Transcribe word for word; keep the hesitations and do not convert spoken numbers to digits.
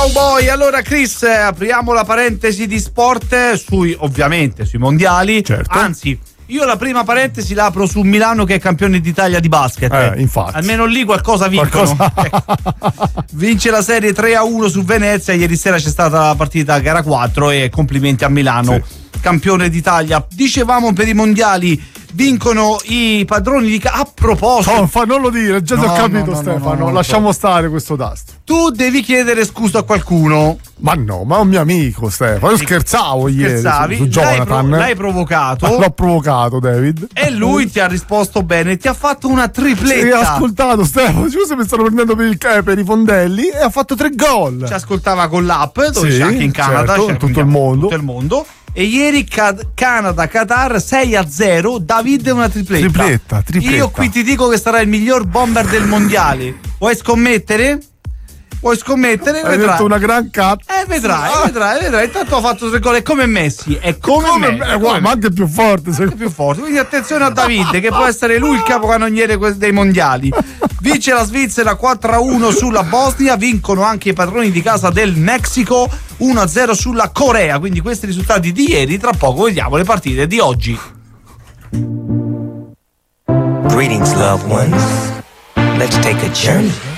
Cowboy. Allora Chris, apriamo la parentesi di sport sui, ovviamente, sui mondiali. Certo. Anzi, io la prima parentesi la apro su Milano, che è campione d'Italia di basket. Eh, infatti. Almeno lì qualcosa vincono. Qualcosa... Vince la serie tre a uno su Venezia. Ieri sera c'è stata la partita gara quattro e complimenti a Milano, sì. Campione d'Italia. Dicevamo per i mondiali vincono i padroni di casa. A proposito, no, fa, non lo dire, già no, ti ho capito, no, no, Stefano. no, no, no, lasciamo no. stare questo tasto. Tu devi chiedere scusa a qualcuno. Ma no, ma è un mio amico, Stefano. Io scherzavo ieri su, su Jonathan. L'hai, pro- l'hai provocato. Ma l'ho provocato, David. E lui ti ha risposto bene, ti ha fatto una tripletta. Sì, ha ascoltato, Stefano. Scusa, mi stanno prendendo per, il, per i fondelli e ha fatto tre gol. Ci ascoltava con l'app, dove sì, c'è anche in Canada, certo, c'è in tutto il mondo. tutto il mondo. E ieri Canada-Qatar sei a zero, David una tripletta. Tripletta, tripletta. Io qui ti dico che sarà il miglior bomber del mondiale. Vuoi scommettere? Vuoi scommettere? Hai vedrai. detto una gran cat. Eh, vedrai, ah. vedrai, vedrai. Intanto ho fatto tre gol. È come Messi. È come, come me. me. Guarda, ma anche più forte. Anche se... più forte. Quindi attenzione a Davide, che può essere lui il capocannoniere dei mondiali. Vince la Svizzera quattro a uno sulla Bosnia. Vincono anche i padroni di casa del Messico uno a zero sulla Corea. Quindi questi risultati di ieri. Tra poco vediamo le partite di oggi. Greetings, loved ones. Let's take a journey